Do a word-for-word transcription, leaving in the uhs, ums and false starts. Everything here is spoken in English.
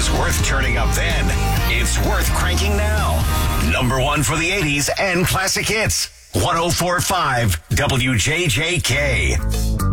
was worth turning up then, it's worth cranking now. Number one for the eighties and classic hits. one oh four point five W J J K.